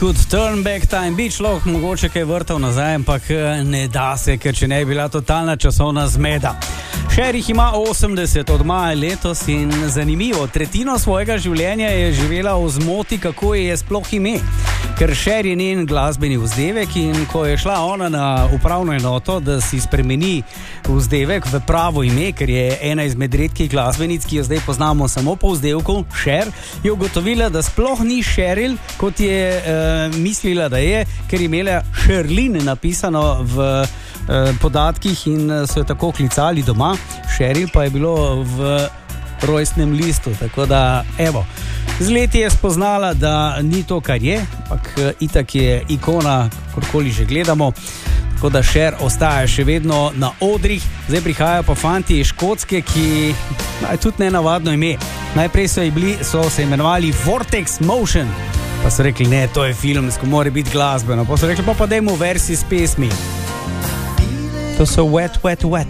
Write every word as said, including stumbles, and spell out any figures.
could turn back time, bi človek mogoče kaj vrtal nazaj, ampak ne da se, ker če ne bi bila totalna časovna zmeda. Cher jih ima osemdeset od maja letos in zanimivo, tretjino svojega življenja je živela v zmoti, kako je sploh ime. Ker Cher je njen glasbeni vzdevek in ko je šla ona na upravno enoto, da si spremeni vzdevek v pravo ime, ker je ena izmed redkih glasbenic, ki jo zdaj poznamo samo po vzdevku, Cher, je ugotovila, da sploh ni Cheryl, kot je uh, mislila, da je, ker je imela Sherlyn napisano v uh, podatkih in so jo tako klicali doma. Cheryl pa je bilo v rojstnem listu, tako da evo. Z leti je spoznala, da ni to, kar je, ampak itak je ikona, kakorkoli že gledamo, tako da Cher ostaja še vedno na odrih. Zdaj prihajajo pa fanti iz Škotske, ki je tudi nenavadno ime. Najprej so, bili, so se imenovali Vortex Motion, pa so rekli, ne, to je filmsko, mora biti glasbeno, pa so rekli, pa pa dajmo versi s pesmi. To so Wet, Wet, Wet.